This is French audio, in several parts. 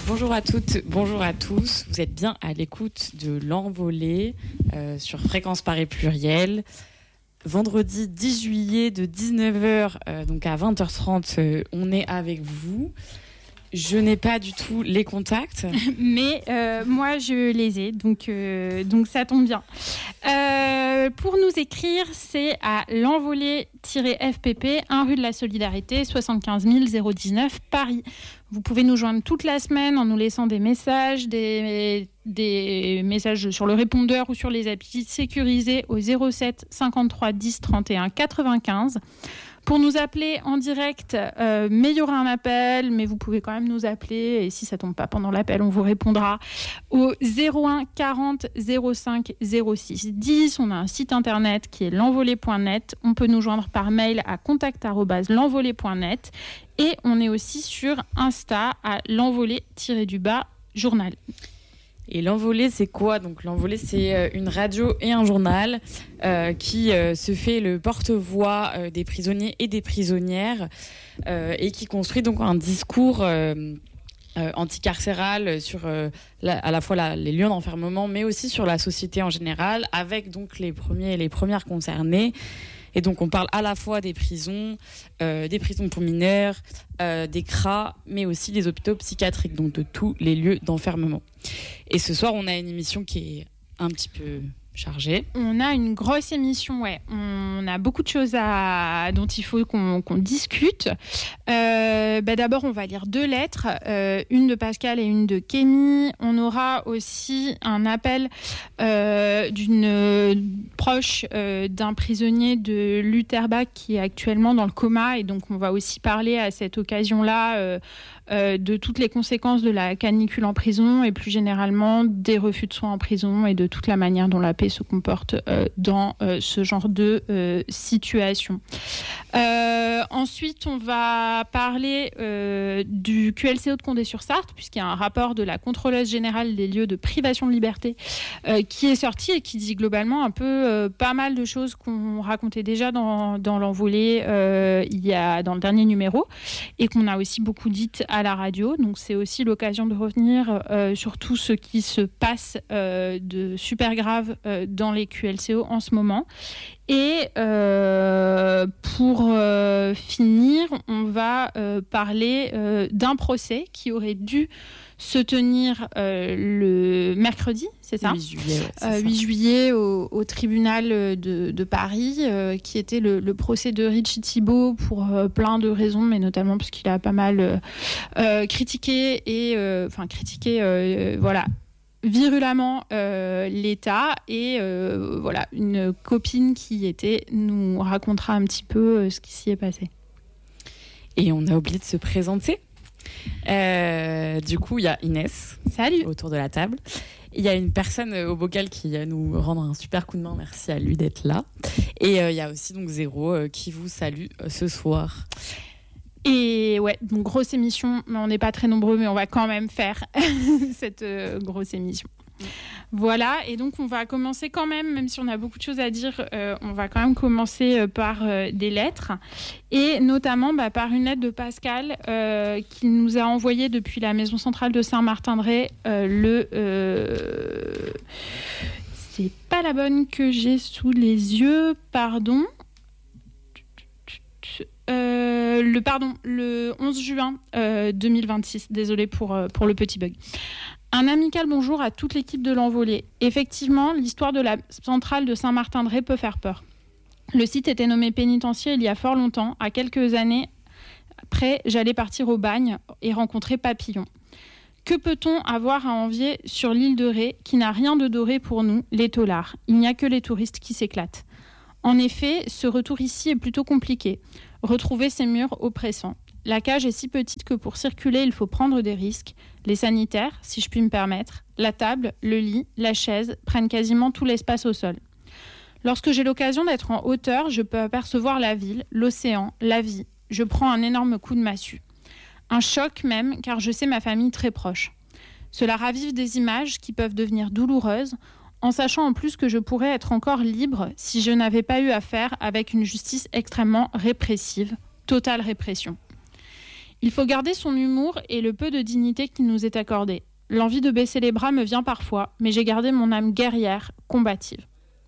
Bonjour à toutes, bonjour à tous. Vous êtes bien à l'écoute de l'Envolée sur Fréquence Paris Pluriel. Vendredi 10 juillet de 19h donc à 20h30, on est avec vous. Je n'ai pas du tout les contacts. Mais moi, je les ai, donc ça tombe bien. Pour nous écrire, c'est à l'envolée-fpp, 1 rue de la Solidarité, 75 019, Paris. Vous pouvez nous joindre toute la semaine en nous laissant des messages sur le répondeur ou sur les applis sécurisés au 07 53 10 31 95. Pour nous appeler en direct, mais il y aura un appel, mais vous pouvez quand même nous appeler. Et si ça ne tombe pas pendant l'appel, on vous répondra au 01 40 05 06 10. On a un site internet qui est l'envolée.net. On peut nous joindre par mail à contact@l'envolée.net. Et on est aussi sur Insta à l'envolée-journal. Et l'Envolée, c'est quoi ? Donc l'Envolée, c'est une radio et un journal qui se fait le porte-voix des prisonniers et des prisonnières et qui construit donc un discours anticarcéral sur à la fois les lieux d'enfermement, mais aussi sur la société en général, avec donc les premiers et les premières concernées. Et donc on parle à la fois des prisons pour mineurs, des CRA, mais aussi des hôpitaux psychiatriques, donc de tous les lieux d'enfermement. Et ce soir, on a une émission qui est un petit peu chargée. On a une grosse émission, ouais. On a beaucoup de choses dont il faut qu'on discute. D'abord, on va lire 2 lettres, une de Pascal et une de Kémy. On aura aussi un appel d'une proche d'un prisonnier de l'Uterbach qui est actuellement dans le coma. Et donc, on va aussi parler à cette occasion-là de toutes les conséquences de la canicule en prison et plus généralement des refus de soins en prison et de toute la manière dont la paix se comporte dans ce genre de situation. Ensuite, on va parler du QLCO de Condé-sur-Sarthe, puisqu'il y a un rapport de la contrôleuse générale des lieux de privation de liberté qui est sorti et qui dit globalement un peu pas mal de choses qu'on racontait déjà dans l'Envolée il y a dans le dernier numéro et qu'on a aussi beaucoup dites à la radio. Donc c'est aussi l'occasion de revenir sur tout ce qui se passe de super grave dans les QLCO en ce moment. Et pour finir, on va parler d'un procès qui aurait dû se tenir le mercredi, c'est ça ? 8 juillet, ouais, 8 juillet au tribunal de Paris, qui était le procès de Richie Thibault pour plein de raisons, mais notamment parce qu'il a pas mal critiqué virulemment l'État et voilà, une copine qui était nous racontera un petit peu ce qui s'y est passé. Et on a oublié de se présenter. Du coup, il y a Inès. Salut. Autour de la table. Il y a une personne au bocal qui va nous rendre un super coup de main. Merci à lui d'être là. Et il y a aussi donc Zéro qui vous salue ce soir. Et ouais, donc grosse émission, mais on n'est pas très nombreux, mais on va quand même faire cette grosse émission. Voilà, et donc on va commencer quand même si on a beaucoup de choses à dire, on va quand même commencer par des lettres, et notamment par une lettre de Pascal qui nous a envoyé depuis la maison centrale de Saint-Martin-de-Ré c'est pas la bonne que j'ai sous les yeux, pardon. Le 11 juin 2026. Désolée pour le petit bug. Un amical bonjour à toute l'équipe de l'Envolée. Effectivement, l'histoire de la centrale de Saint-Martin-de-Ré peut faire peur. Le site était nommé pénitencier il y a fort longtemps. À quelques années après, j'allais partir au bagne et rencontrer Papillon. Que peut-on avoir à envier sur l'île de Ré qui n'a rien de doré pour nous, les taulards ? Il n'y a que les touristes qui s'éclatent. En effet, ce retour ici est plutôt compliqué. Retrouver ces murs oppressants. La cage est si petite que pour circuler, il faut prendre des risques. Les sanitaires, si je puis me permettre, la table, le lit, la chaise prennent quasiment tout l'espace au sol. Lorsque j'ai l'occasion d'être en hauteur, je peux apercevoir la ville, l'océan, la vie. Je prends un énorme coup de massue. Un choc même, car je sais ma famille très proche. Cela ravive des images qui peuvent devenir douloureuses, en sachant en plus que je pourrais être encore libre si je n'avais pas eu affaire avec une justice extrêmement répressive, totale répression. Il faut garder son humour et le peu de dignité qui nous est accordé. L'envie de baisser les bras me vient parfois, mais j'ai gardé mon âme guerrière, combative.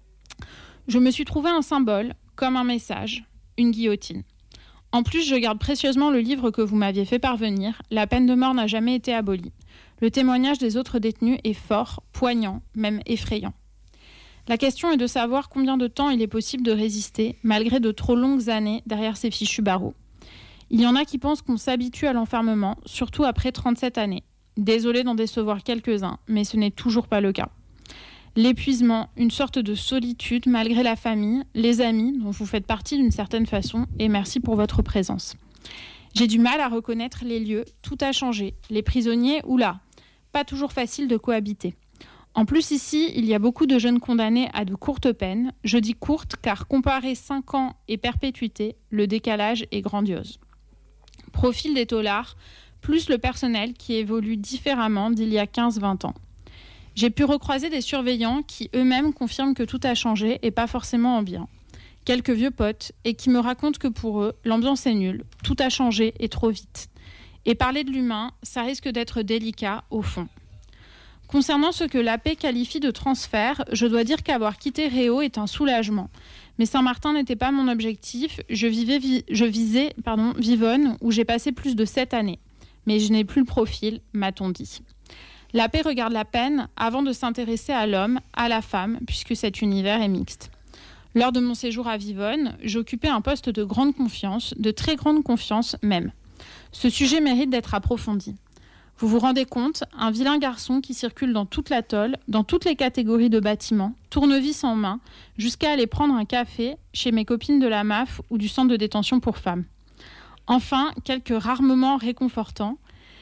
Je me suis trouvé un symbole, comme un message, une guillotine. En plus, je garde précieusement le livre que vous m'aviez fait parvenir. La peine de mort n'a jamais été abolie. Le témoignage des autres détenus est fort, poignant, même effrayant. La question est de savoir combien de temps il est possible de résister, malgré de trop longues années derrière ces fichus barreaux. Il y en a qui pensent qu'on s'habitue à l'enfermement, surtout après 37 années. Désolée d'en décevoir quelques-uns, mais ce n'est toujours pas le cas. L'épuisement, une sorte de solitude malgré la famille, les amis, dont vous faites partie d'une certaine façon, et merci pour votre présence. J'ai du mal à reconnaître les lieux, tout a changé. Les prisonniers, oula, pas toujours facile de cohabiter. En plus ici, il y a beaucoup de jeunes condamnés à de courtes peines. Je dis courtes car comparé 5 ans et perpétuité, le décalage est grandiose. Profil des taulards, plus le personnel qui évolue différemment d'il y a 15-20 ans. J'ai pu recroiser des surveillants qui eux-mêmes confirment que tout a changé et pas forcément en bien. Quelques vieux potes et qui me racontent que pour eux, l'ambiance est nulle, tout a changé et trop vite. Et parler de l'humain, ça risque d'être délicat au fond. Concernant ce que l'AP qualifie de transfert, je dois dire qu'avoir quitté Réau est un soulagement. Mais Saint-Martin n'était pas mon objectif, je visais Vivonne où j'ai passé plus de 7 années. Mais je n'ai plus le profil, m'a-t-on dit. La paix regarde la peine avant de s'intéresser à l'homme, à la femme, puisque cet univers est mixte. Lors de mon séjour à Vivonne, j'occupais un poste de grande confiance, de très grande confiance même. Ce sujet mérite d'être approfondi. Vous vous rendez compte, un vilain garçon qui circule dans toute l'atoll, dans toutes les catégories de bâtiments, tournevis en main, jusqu'à aller prendre un café chez mes copines de la MAF ou du centre de détention pour femmes. Enfin, quelques rares moments réconfortants.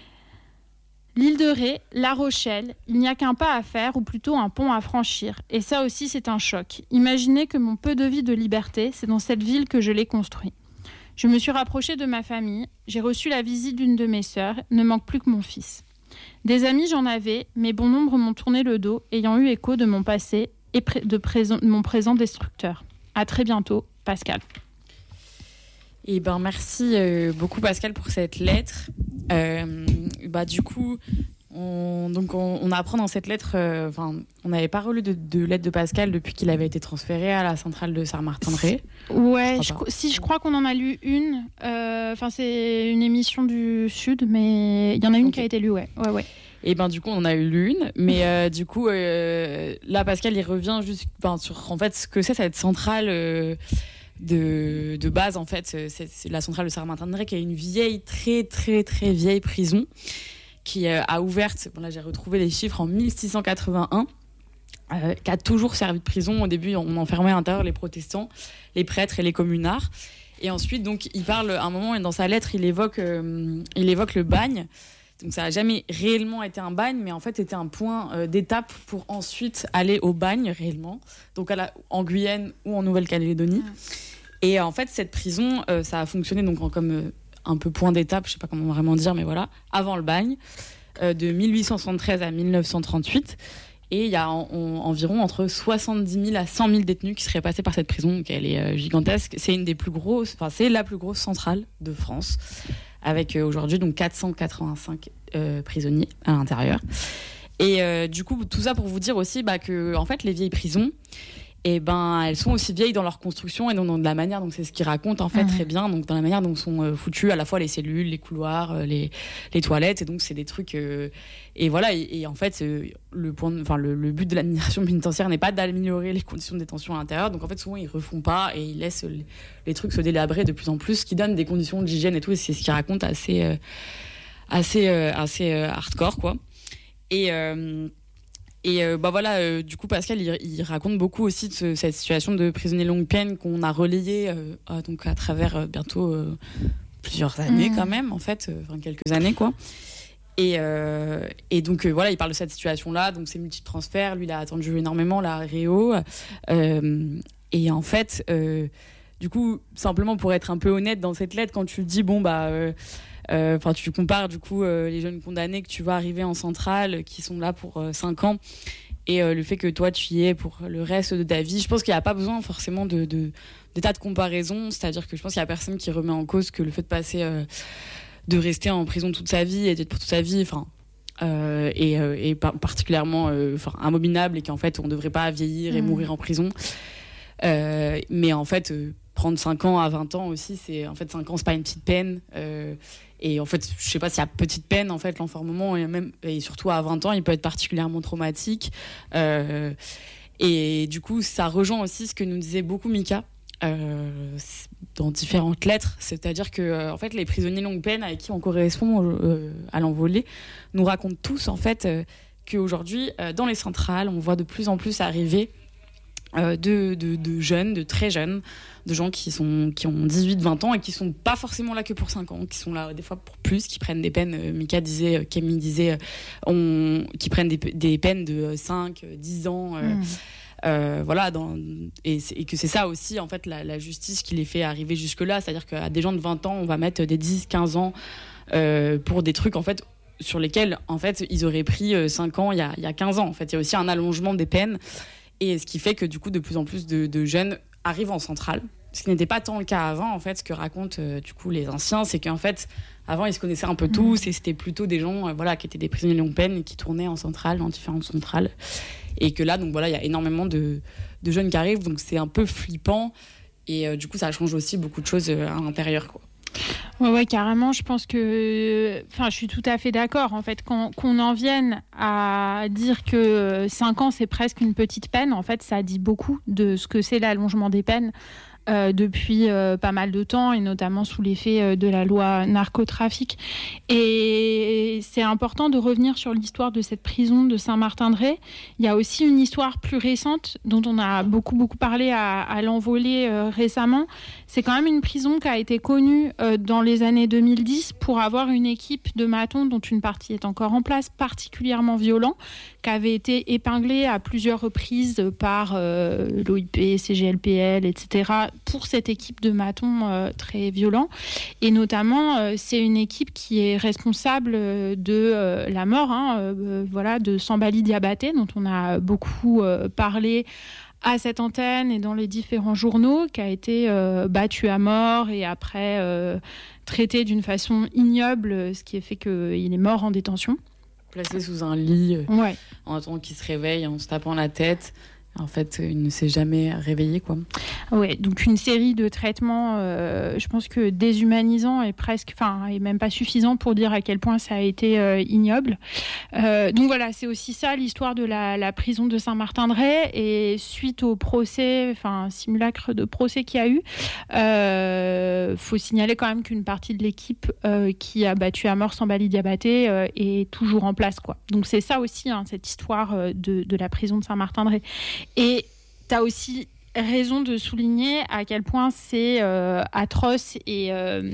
L'île de Ré, La Rochelle, il n'y a qu'un pas à faire ou plutôt un pont à franchir. Et ça aussi, c'est un choc. Imaginez que mon peu de vie de liberté, c'est dans cette ville que je l'ai construit. Je me suis rapprochée de ma famille, j'ai reçu la visite d'une de mes sœurs, ne manque plus que mon fils. Des amis, j'en avais, mais bon nombre m'ont tourné le dos, ayant eu écho de mon passé et de mon présent destructeur. À très bientôt, Pascal. Eh ben, merci beaucoup Pascal pour cette lettre. Du coup, on apprend dans cette lettre, on n'avait pas relu de lettre de Pascal depuis qu'il avait été transféré à la centrale de Saint-Martin-de-Ré. Ouais, je crois qu'on en a lu une. C'est une émission du Sud, mais il y en a une qui a été lue, ouais. Et du coup, on en a eu l'une, mais du coup, là, Pascal, il revient juste sur en fait ce que c'est cette centrale. De base, en fait, c'est la centrale de Saint-Martin-de-Ré qui est une vieille, très très très vieille prison qui a ouvert, là j'ai retrouvé les chiffres, en 1681, qui a toujours servi de prison. Au début, on enfermait à l'intérieur les protestants, les prêtres et les communards. Et ensuite, donc, il parle, à un moment, dans sa lettre, il évoque le bagne. Donc ça n'a jamais réellement été un bagne, mais en fait c'était un point d'étape pour ensuite aller au bagne réellement, donc en Guyane ou en Nouvelle-Calédonie. Et en fait cette prison, ça a fonctionné donc comme un peu point d'étape, je sais pas comment vraiment dire, mais voilà, avant le bagne, de 1873 à 1938. Et il y a environ entre 70 000 à 100 000 détenus qui seraient passés par cette prison, donc elle est gigantesque. C'est une des plus grosses, c'est la plus grosse centrale de France, avec aujourd'hui donc 485 prisonniers à l'intérieur. Et du coup, tout ça pour vous dire aussi que en fait, les vieilles prisons, elles sont aussi vieilles dans leur construction et dans la manière, donc c'est ce qu'ils racontent en fait très bien, donc dans la manière dont sont foutues à la fois les cellules, les couloirs, les toilettes, et donc c'est des trucs et voilà, et en fait le but de l'administration pénitentiaire n'est pas d'améliorer les conditions de détention à l'intérieur, donc en fait souvent ils refont pas et ils laissent les trucs se délabrer de plus en plus, ce qui donne des conditions d'hygiène et tout, et c'est ce qu'ils racontent assez hardcore quoi. Du coup Pascal il raconte beaucoup aussi de cette situation de prisonniers longue peine qu'on a relayé donc à travers bientôt plusieurs années quand même en fait, quelques années quoi. Et donc il parle de cette situation là, donc c'est multiples transferts, lui il a attendu énormément la Réau, et en fait du coup simplement pour être un peu honnête dans cette lettre, quand tu dis tu compares du coup les jeunes condamnés que tu vois arriver en centrale qui sont là pour 5 ans et le fait que toi tu y es pour le reste de ta vie, je pense qu'il n'y a pas besoin forcément d'état de comparaison, c'est-à-dire que je pense qu'il n'y a personne qui remet en cause que le fait de passer rester en prison toute sa vie et d'être pour toute sa vie, et particulièrement abominable, et qu'en fait on ne devrait pas vieillir et mourir en prison. Mais en fait, prendre 5 ans à 20 ans aussi, 5 ans, c'est pas une petite peine. Et en fait, je sais pas s'il y a petite peine, en fait, l'enfermement, et surtout à 20 ans, il peut être particulièrement traumatique. Et du coup, ça rejoint aussi ce que nous disait beaucoup Mika dans différentes lettres. C'est-à-dire que en fait, les prisonniers longue peine avec qui on correspond à l'Envolée nous racontent tous, en fait, qu'aujourd'hui, dans les centrales, on voit de plus en plus arriver de jeunes, de très jeunes, de gens qui ont 18-20 ans et qui sont pas forcément là que pour 5 ans, qui sont là des fois pour plus, qui prennent des peines, Camille disait, qui prennent des peines de 5-10 ans, voilà, et que c'est ça aussi, en fait, la justice qui les fait arriver jusque-là, c'est-à-dire qu'à des gens de 20 ans, on va mettre des 10-15 ans pour des trucs, en fait, sur lesquels, en fait, ils auraient pris 5 ans il y a 15 ans. En fait, il y a aussi un allongement des peines. Et ce qui fait que du coup, de plus en plus de jeunes arrivent en centrale. Ce qui n'était pas tant le cas avant, en fait. Ce que racontent du coup les anciens, c'est qu'en fait, avant, ils se connaissaient un peu tous, et c'était plutôt des gens qui étaient des prisonniers longue peine et qui tournaient en centrale, dans différentes centrales. Et que là, donc voilà, il y a énormément de jeunes qui arrivent, donc c'est un peu flippant. Et du coup, ça change aussi beaucoup de choses à l'intérieur, quoi. Ouais, carrément. Je pense que, je suis tout à fait d'accord. En fait, qu'on en vienne à dire que 5 ans, c'est presque une petite peine, en fait, ça dit beaucoup de ce que c'est l'allongement des peines depuis pas mal de temps, et notamment sous l'effet de la loi narcotrafic. Et c'est important de revenir sur l'histoire de cette prison de Saint-Martin-de-Ré. Il y a aussi une histoire plus récente dont on a beaucoup parlé à l'Envolée récemment. C'est quand même une prison qui a été connue dans les années 2010 pour avoir une équipe de matons dont une partie est encore en place, particulièrement violent, qui avait été épinglée à plusieurs reprises par l'OIP, CGLPL, etc., pour cette équipe de matons très violents. Et notamment, c'est une équipe qui est responsable de la mort de Sambali Diabaté, dont on a beaucoup parlé à cette antenne et dans les différents journaux, qui a été battu à mort et après traité d'une façon ignoble, ce qui a fait qu'il est mort en détention. Placé sous un lit, en attendant qu'il se réveille, en se tapant la tête. En fait, il ne s'est jamais réveillé, quoi. Ouais, donc une série de traitements, je pense que déshumanisants et même pas suffisant pour dire à quel point ça a été ignoble. Donc voilà, c'est aussi ça l'histoire de la prison de Saint-Martin-de-Ré. Et suite au procès, simulacre de procès qu'il y a eu, faut signaler quand même qu'une partie de l'équipe qui a battu à mort Sambali Diabaté est toujours en place, quoi. Donc c'est ça aussi, cette histoire de la prison de Saint-Martin-de-Ré. Et tu as aussi raison de souligner à quel point c'est atroce et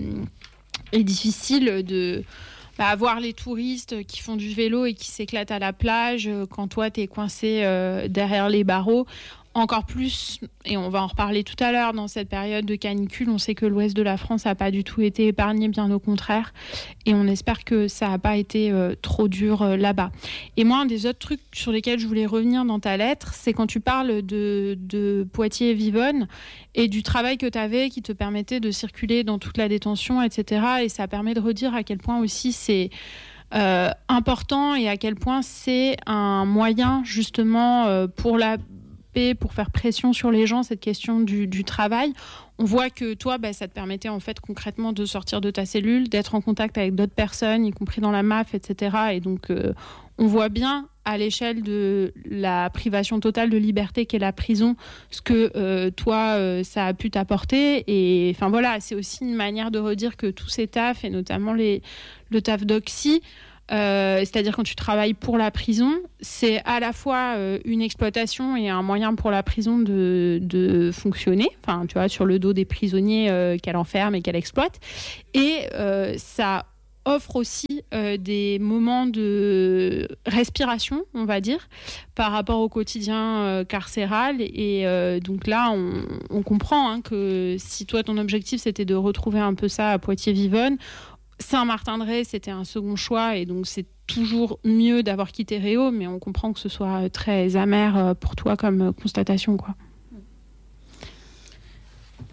difficile de voir les touristes qui font du vélo et qui s'éclatent à la plage quand toi tu es coincé derrière les barreaux. Encore plus, et on va en reparler tout à l'heure, dans cette période de canicule, on sait que l'ouest de la France n'a pas du tout été épargné, bien au contraire. Et on espère que ça n'a pas été trop dur là-bas. Et moi, un des autres trucs sur lesquels je voulais revenir dans ta lettre, c'est quand tu parles de Poitiers-Vivonne et du travail que tu avais qui te permettait de circuler dans toute la détention, etc. Et ça permet de redire à quel point aussi c'est important et à quel point c'est un moyen justement pour faire pression sur les gens, cette question du travail. On voit que toi, ça te permettait en fait concrètement de sortir de ta cellule, d'être en contact avec d'autres personnes, y compris dans la MAF, etc. Et donc, on voit bien à l'échelle de la privation totale de liberté qu'est la prison, ce que toi, ça a pu t'apporter. Et voilà, c'est aussi une manière de redire que tous ces tafs, et notamment le taf d'Oxy, c'est-à-dire quand tu travailles pour la prison, c'est à la fois une exploitation et un moyen pour la prison de fonctionner, tu vois, sur le dos des prisonniers qu'elle enferme et qu'elle exploite. Et ça offre aussi des moments de respiration, on va dire, par rapport au quotidien carcéral. Et donc là, on comprend que si toi, ton objectif, c'était de retrouver un peu ça à Poitiers-Vivonne, Saint-Martin-de-Ré, c'était un second choix, et donc c'est toujours mieux d'avoir quitté Réau, mais on comprend que ce soit très amer pour toi comme constatation, quoi.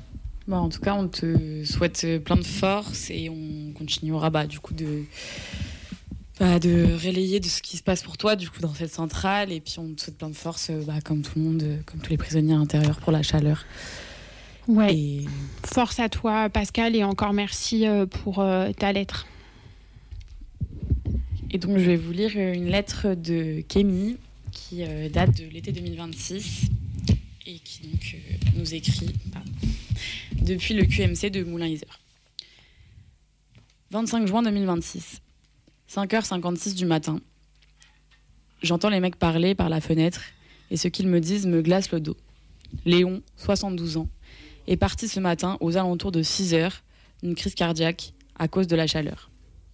En tout cas, on te souhaite plein de force et on continuera du coup de relayer de ce qui se passe pour toi du coup dans cette centrale, et puis on te souhaite plein de force comme tout le monde, comme tous les prisonniers à l'intérieur, pour la chaleur. Ouais. Et... Force à toi, Pascal, et encore merci pour ta lettre. Et donc je vais vous lire une lettre de Kémy qui date de l'été 2026 et qui donc nous écrit depuis le QMC de Moulins-Yzeure. 25 juin 2026, 5h56 du matin. J'entends les mecs parler par la fenêtre et ce qu'ils me disent me glace le dos. Léon, 72 ans, est parti ce matin aux alentours de 6h d'une crise cardiaque à cause de la chaleur.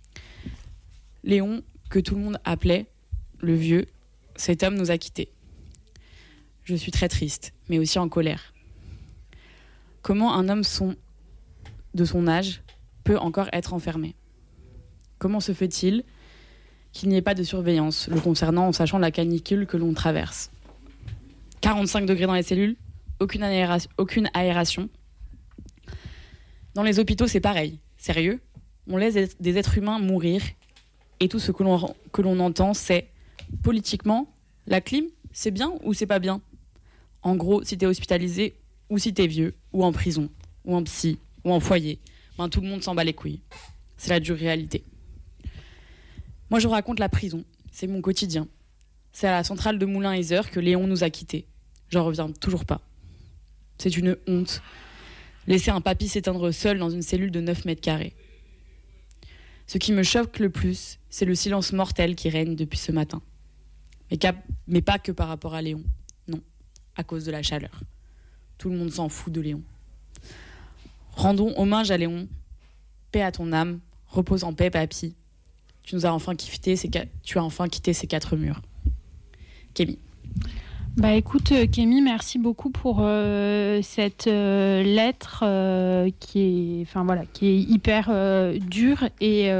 Léon, que tout le monde appelait le vieux, cet homme nous a quittés. Je suis très triste, mais aussi en colère. Comment un homme de son âge peut encore être enfermé ? Comment se fait-il qu'il n'y ait pas de surveillance le concernant en sachant la canicule que l'on traverse ? 45 degrés dans les cellules, aucune aération. Dans les hôpitaux, c'est pareil. Sérieux ? On laisse des êtres humains mourir et tout ce que l'on entend, c'est politiquement, la clim, c'est bien ou c'est pas bien ? En gros, si t'es hospitalisé ou si t'es vieux, ou en prison, ou en psy, ou en foyer, tout le monde s'en bat les couilles. C'est la dure réalité. Moi, je raconte la prison. C'est mon quotidien. C'est à la centrale de Moulins-Yzeure que Léon nous a quittés. J'en reviens toujours pas. C'est une honte. Laisser un papy s'éteindre seul dans une cellule de 9 mètres carrés. Ce qui me choque le plus, c'est le silence mortel qui règne depuis ce matin. Mais pas que par rapport à Léon. Non, à cause de la chaleur. Tout le monde s'en fout de Léon. Rendons hommage à Léon. Paix à ton âme. Repose en paix, papy. Tu as enfin quitté ces 4 murs. Kémy. Écoute, Kémy, merci beaucoup pour cette lettre qui est hyper dure et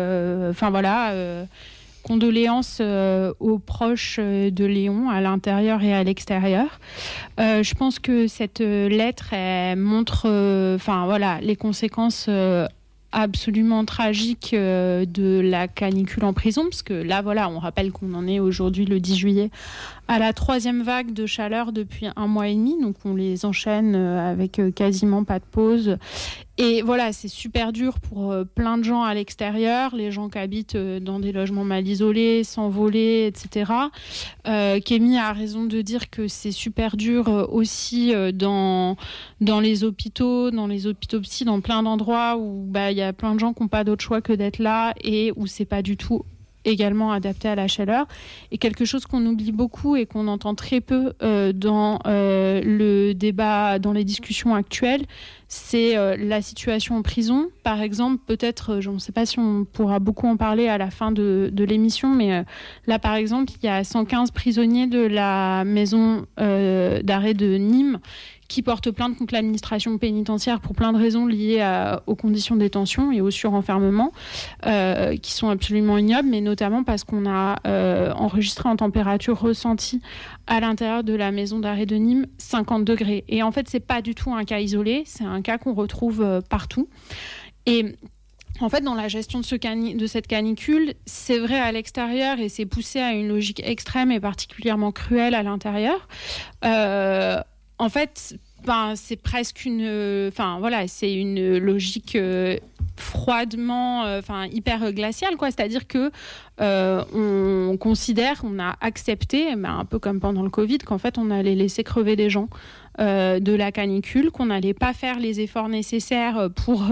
condoléances aux proches de Léon à l'intérieur et à l'extérieur. Je pense que cette lettre elle montre les conséquences absolument tragique de la canicule en prison, parce que là, on rappelle qu'on en est aujourd'hui, le 10 juillet, à la 3e vague de chaleur depuis 1 mois et demi, donc on les enchaîne avec quasiment pas de pause. Et voilà, c'est super dur pour plein de gens à l'extérieur, les gens qui habitent dans des logements mal isolés, sans voler, etc. Kémy a raison de dire que c'est super dur aussi dans les hôpitaux psy, dans plein d'endroits où il y a plein de gens qui n'ont pas d'autre choix que d'être là et où c'est pas du tout également adapté à la chaleur. Et quelque chose qu'on oublie beaucoup et qu'on entend très peu dans le débat, dans les discussions actuelles, c'est la situation en prison. Par exemple, peut-être, je ne sais pas si on pourra beaucoup en parler à la fin de l'émission, mais là, par exemple, il y a 115 prisonniers de la maison d'arrêt de Nîmes qui portent plainte contre l'administration pénitentiaire pour plein de raisons liées aux conditions de détention et au surenfermement, qui sont absolument ignobles, mais notamment parce qu'on a enregistré en température ressentie à l'intérieur de la maison d'arrêt de Nîmes 50 degrés. Et en fait, c'est pas du tout un cas isolé, c'est un cas qu'on retrouve partout. Et en fait, dans la gestion de cette canicule, c'est vrai à l'extérieur et c'est poussé à une logique extrême et particulièrement cruelle à l'intérieur. En fait, c'est presque c'est une logique froidement, hyper glaciale, quoi. C'est-à-dire que on considère, on a accepté, un peu comme pendant le Covid, qu'en fait, on allait laisser crever des gens de la canicule, qu'on n'allait pas faire les efforts nécessaires pour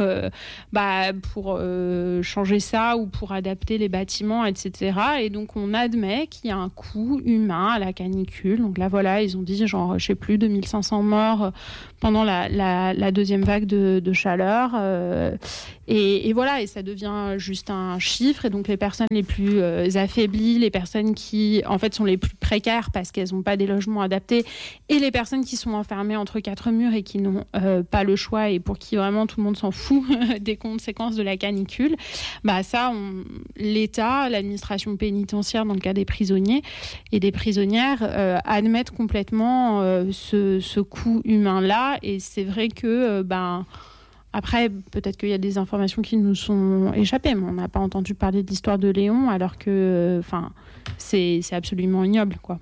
changer ça ou pour adapter les bâtiments, etc. Et donc, on admet qu'il y a un coût humain à la canicule. Donc là, ils ont dit, 2500 morts pendant la deuxième vague de chaleur. Et voilà, et ça devient juste un chiffre. Et donc, les personnes les plus affaiblies, les personnes qui, en fait, sont les plus précaires parce qu'elles n'ont pas des logements adaptés, et les personnes qui sont enfermées entre 4 murs et qui n'ont pas le choix et pour qui vraiment tout le monde s'en fout des conséquences de la canicule, l'État, l'administration pénitentiaire dans le cas des prisonniers et des prisonnières admettent complètement ce coût humain-là. Et c'est vrai que après, peut-être qu'il y a des informations qui nous sont échappées, mais on n'a pas entendu parler de l'histoire de Léon, alors que c'est absolument ignoble, quoi.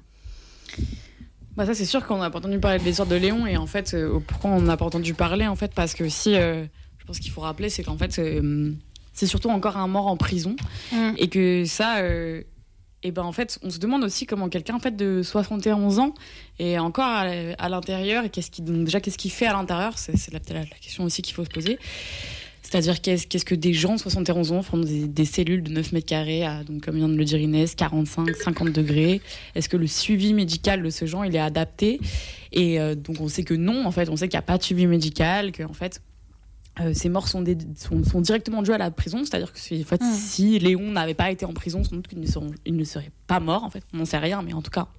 Ça, c'est sûr qu'on n'a pas entendu parler de l'histoire de Léon. Et en fait, pourquoi on n'a pas entendu parler, en fait, parce que aussi, je pense qu'il faut rappeler, c'est qu'en fait, c'est surtout encore un mort en prison. Et que ça... en fait, on se demande aussi comment quelqu'un en fait, de 71 ans est encore à l'intérieur et qu'est-ce qu'il fait à l'intérieur, c'est peut-être la question aussi qu'il faut se poser. C'est-à-dire qu'est-ce que des gens de 71 ans font des cellules de 9 mètres carrés à, donc, comme vient de le dire Inès, 45, 50 degrés. Est-ce que le suivi médical de ce genre, il est adapté ? Et donc on sait que non, en fait, on sait qu'il n'y a pas de suivi médical, que en fait, ces morts sont directement dues à la prison, c'est-à-dire que si Léon n'avait pas été en prison, sans doute qu'il ne serait pas mort. En fait, on n'en sait rien, mais en tout cas,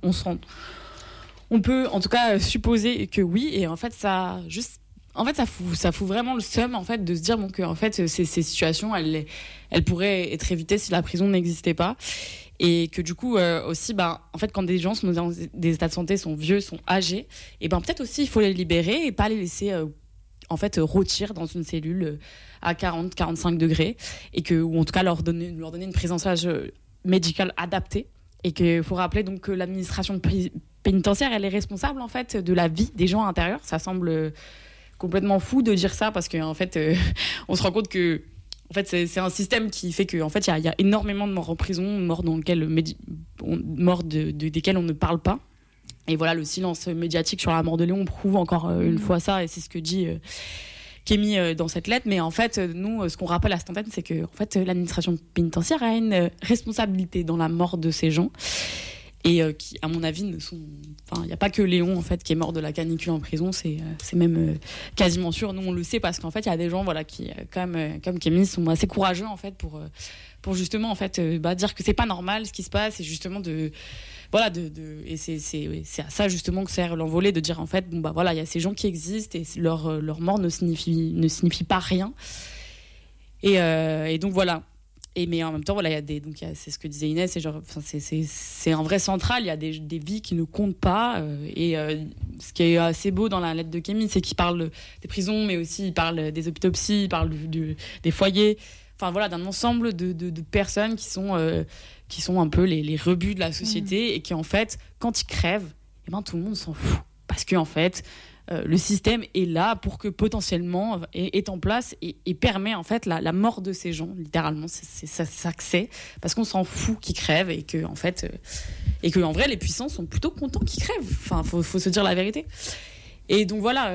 on peut en tout cas supposer que oui. Et en fait, ça fout vraiment le seum en fait de se dire que en fait ces situations, elles pourraient être évitées si la prison n'existait pas. Et que du coup aussi en fait quand des gens sont dans des états de santé, sont vieux, sont âgés, et peut-être aussi il faut les libérer et pas les laisser en fait rôtir dans une cellule à 40-45 degrés, ou en tout cas leur donner une prise en charge médicale adaptée. Et qu'il faut rappeler donc que l'administration pénitentiaire, elle est responsable en fait de la vie des gens à l'intérieur. Ça semble complètement fou de dire ça, parce qu'en fait on se rend compte que en fait c'est un système qui fait que en fait il y a énormément de morts en prison, morts desquelles on ne parle pas. Et voilà, le silence médiatique sur la mort de Léon prouve encore une fois ça, et c'est ce que dit Kémy dans cette lettre. Mais en fait, nous, ce qu'on rappelle à cette antenne, c'est que en fait, l'administration pénitentiaire a une responsabilité dans la mort de ces gens. Et qui, à mon avis, il n'y a pas que Léon en fait, qui est mort de la canicule en prison, c'est même quasiment sûr. Nous, on le sait parce qu'en fait, il y a des gens qui, comme Kémy, sont assez courageux en fait, pour justement en fait, dire que c'est pas normal ce qui se passe, et justement et c'est à ça justement que sert l'envolée, de dire en fait il y a ces gens qui existent et leur mort ne signifie pas rien. Et donc voilà. Mais en même temps c'est ce que disait Inès, c'est un vrai central, il y a des vies qui ne comptent pas, ce qui est assez beau dans la lettre de Kémy, c'est qu'il parle des prisons, mais aussi il parle des autopsies, il parle des foyers, d'un ensemble de personnes qui sont un peu les rebuts de la société, et qui en fait quand ils crèvent, tout le monde s'en fout, parce que en fait le système est là pour que potentiellement est en place et permet en fait la mort de ces gens, littéralement. C'est ça que c'est, parce qu'on s'en fout qu'ils crèvent, et que en fait en vrai les puissants sont plutôt contents qu'ils crèvent. Faut se dire la vérité. Et donc voilà.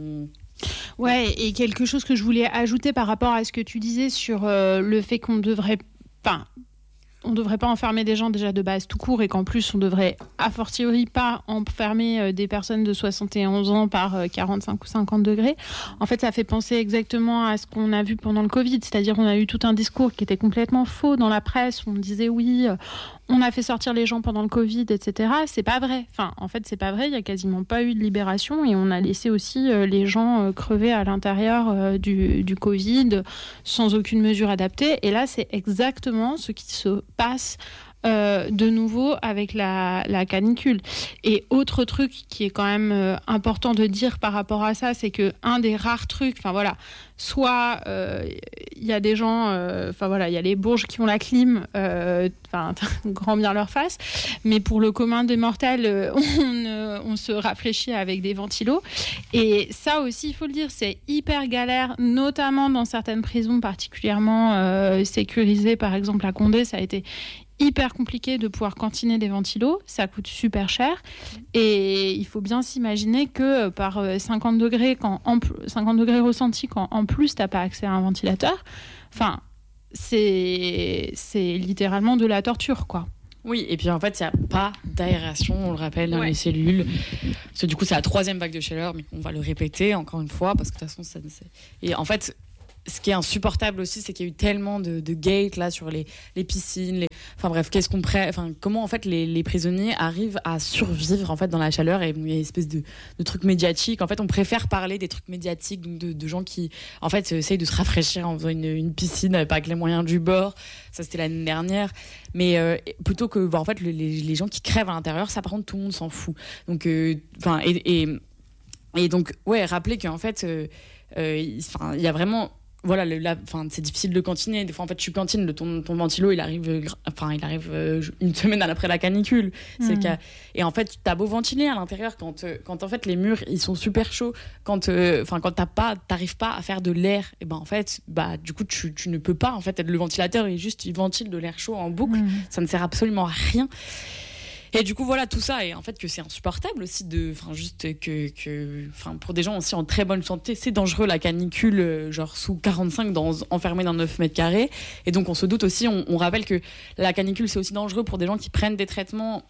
Ouais, et quelque chose que je voulais ajouter par rapport à ce que tu disais sur le fait qu'on devrait pas enfermer des gens déjà de base tout court, et qu'en plus on devrait a fortiori pas enfermer des personnes de 71 ans par 45 ou 50 degrés. En fait, ça fait penser exactement à ce qu'on a vu pendant le Covid, c'est-à-dire on a eu tout un discours qui était complètement faux dans la presse, où on disait oui, on a fait sortir les gens pendant le Covid, etc. C'est pas vrai. En fait, c'est pas vrai. Il y a quasiment pas eu de libération, et on a laissé aussi les gens crever à l'intérieur du Covid sans aucune mesure adaptée. Et là, c'est exactement ce qui se passe de nouveau avec la canicule. Et autre truc qui est quand même important de dire par rapport à ça, c'est que un des rares trucs, soit il y a des gens, il y a les bourges qui ont la clim, grand bien leur face, mais pour le commun des mortels, on se rafraîchit avec des ventilos. Et ça aussi, il faut le dire, c'est hyper galère, notamment dans certaines prisons particulièrement sécurisées. Par exemple, à Condé, ça a été hyper compliqué de pouvoir cantiner des ventilos, ça coûte super cher, et il faut bien s'imaginer que par 50 degrés ressentis, quand en plus t'as pas accès à un ventilateur, c'est littéralement de la torture, quoi. Oui, et puis en fait, il n'y a pas d'aération, on le rappelle, dans les cellules. Parce que du coup, c'est la 3e vague de chaleur, mais on va le répéter encore une fois, parce que de toute façon, et en fait, ce qui est insupportable aussi, c'est qu'il y a eu tellement de gates là sur les piscines, comment en fait les prisonniers arrivent à survivre en fait dans la chaleur. Et il y a une espèce de truc médiatique. En fait, on préfère parler des trucs médiatiques, donc de gens qui en fait essayent de se rafraîchir en faisant une piscine, pas avec les moyens du bord. Ça, c'était l'année dernière. Mais plutôt que en fait les gens qui crèvent à l'intérieur, ça par contre tout le monde s'en fout. Donc et donc rappeler qu'en fait il y a vraiment... Voilà, c'est difficile de cantiner. Des fois, en fait, tu cantines, ton ventilo, il arrive une semaine après la canicule. Et en fait, t'as beau ventiler à l'intérieur quand en fait les murs ils sont super chauds, quand t'arrives pas à faire de l'air, et ben en fait, du coup tu ne peux pas en fait être le ventilateur il ventile de l'air chaud en boucle. Ça ne sert absolument à rien. Et du coup, voilà, tout ça, et en fait, que c'est insupportable aussi pour des gens aussi en très bonne santé, c'est dangereux la canicule, genre sous 45, enfermé dans 9 mètres carrés. Et donc, on se doute aussi, on rappelle que la canicule, c'est aussi dangereux pour des gens qui prennent des traitements.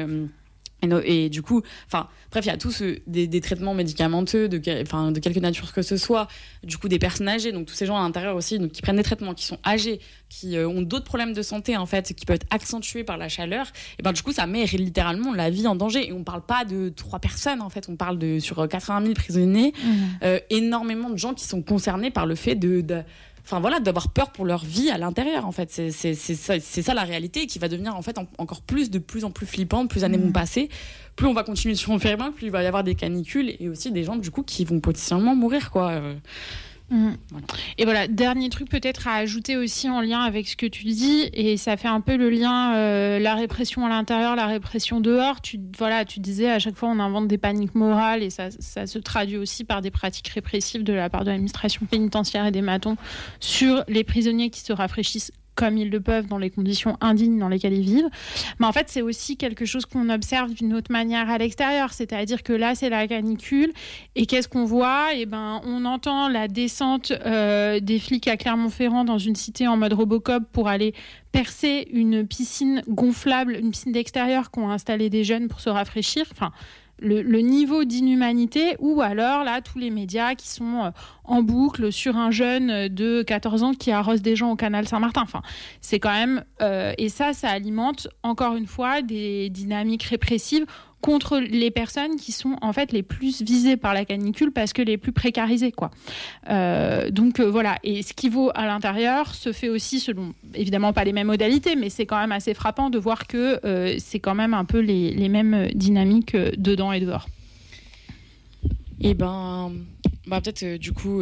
Et du coup, bref, il y a tous des traitements médicamenteux de quelque nature que ce soit, du coup des personnes âgées, donc tous ces gens à l'intérieur aussi, donc qui prennent des traitements, qui sont âgés, qui ont d'autres problèmes de santé en fait, qui peuvent être accentués par la chaleur. Et du coup, ça met littéralement la vie en danger. Et on parle pas de 3 personnes en fait, on parle sur 80 000 prisonniers, énormément de gens qui sont concernés par le fait d'avoir peur pour leur vie à l'intérieur en fait. C'est ça la réalité, qui va devenir en fait encore de plus en plus flippante. Plus années vont passer, plus on va continuer sur enfermer, plus il va y avoir des canicules et aussi des gens du coup qui vont potentiellement mourir quoi. Voilà. Et voilà, dernier truc peut-être à ajouter aussi en lien avec ce que tu dis, et ça fait un peu le lien, la répression à l'intérieur, la répression dehors. Tu disais à chaque fois on invente des paniques morales, et ça se traduit aussi par des pratiques répressives de la part de l'administration pénitentiaire et des matons sur les prisonniers qui se rafraîchissent comme ils le peuvent dans les conditions indignes dans lesquelles ils vivent. Mais en fait, c'est aussi quelque chose qu'on observe d'une autre manière à l'extérieur. C'est-à-dire que là, c'est la canicule. Et qu'est-ce qu'on voit ? On entend la descente des flics à Clermont-Ferrand dans une cité en mode Robocop pour aller percer une piscine gonflable, une piscine d'extérieur qu'ont installé des jeunes pour se rafraîchir. Le niveau d'inhumanité, ou alors là tous les médias qui sont en boucle sur un jeune de 14 ans qui arrose des gens au canal Saint-Martin. C'est quand même et ça alimente encore une fois des dynamiques répressives contre les personnes qui sont en fait les plus visées par la canicule parce que les plus précarisées quoi. Voilà, et ce qui vaut à l'intérieur se fait aussi selon évidemment pas les mêmes modalités, mais c'est quand même assez frappant de voir que c'est quand même un peu les mêmes dynamiques dedans et dehors. Et peut-être du coup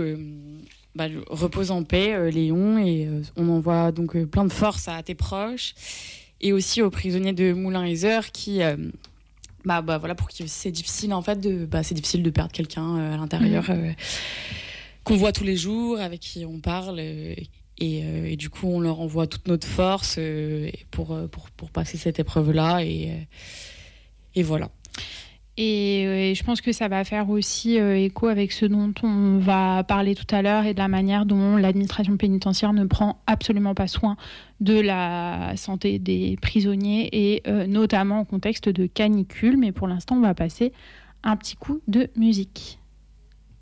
repose en paix Léon, et on envoie donc plein de force à tes proches et aussi aux prisonniers de Moulins-et-Heures qui voilà, pour qui c'est difficile en fait c'est difficile de perdre quelqu'un à l'intérieur qu'on voit tous les jours, avec qui on parle, et du coup on leur envoie toute notre force pour passer cette épreuve là, et voilà. Et je pense que ça va faire aussi écho avec ce dont on va parler tout à l'heure, et de la manière dont l'administration pénitentiaire ne prend absolument pas soin de la santé des prisonniers, et notamment en contexte de canicule. Mais pour l'instant, on va passer un petit coup de musique.